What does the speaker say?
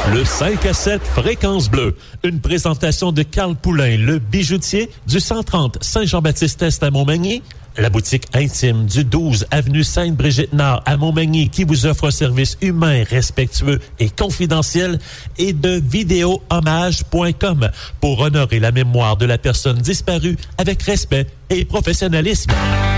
Le 5 à 7 Fréquence Bleue. Une présentation de Carl Poulain, le bijoutier du 130 Saint-Jean-Baptiste-Est à Montmagny. La boutique intime du 12 avenue Sainte-Brigitte-Nord à Montmagny qui vous offre un service humain, respectueux et confidentiel, et de vidéohommage.com pour honorer la mémoire de la personne disparue avec respect et professionnalisme.